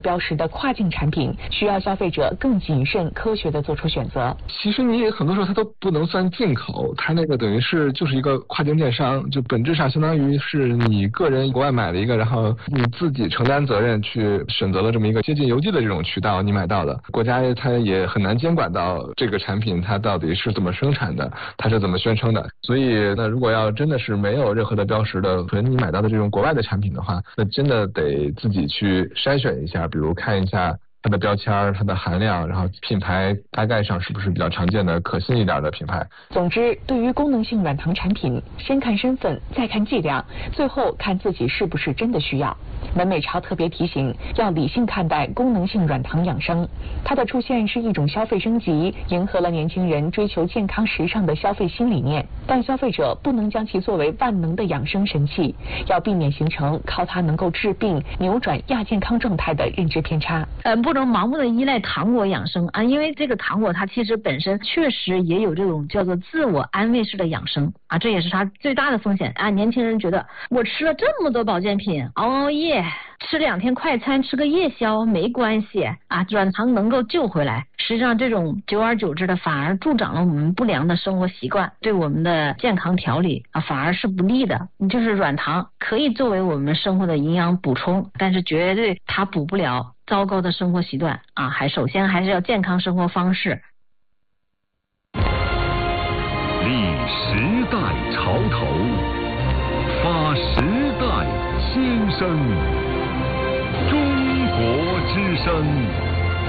标识的跨境产品，需要消费者更谨慎、科学地做出选择。 其实你很多时候它都不能算进口，它那个等于是就是一个跨境电商，就本质上相当于是你个人国外买了一个，然后你自己承担责任去选择了这么一个接近邮寄的这种渠道，你买到的，国家它也很难监管到这个产品它到底是怎么生产的，它是怎么宣称的。所以那如果要真的是没有任何的标识的，可能你买到的这种国外的产品的话，那真的得自己去筛选一下，比如看一下它的标签、它的含量，然后品牌大概上是不是比较常见的、可信一点的品牌。 总之，对于功能性软糖产品，先看身份，再看剂量，最后看自己是不是真的需要。文美超特别提醒，要理性看待功能性软糖养生，它的出现是一种消费升级，迎合了年轻人追求健康时尚的消费新理念。但消费者不能将其作为万能的养生神器，要避免形成靠它能够治病、扭转亚健康状态的认知偏差。 不能盲目的依赖糖果养生啊，因为这个糖果它其实本身确实也有这种叫做自我安慰式的养生啊，这也是它最大的风险啊。年轻人觉得我吃了这么多保健品，熬夜吃2天快餐，吃个夜宵没关系啊，软糖能够救回来。实际上这种久而久之的反而助长了我们不良的生活习惯，对我们的健康调理啊反而是不利的。就是软糖可以作为我们生活的营养补充，但是绝对它补不了糟糕的生活习惯啊，首先还是要健康生活方式。 立时代潮头，发时代先声，中国之声。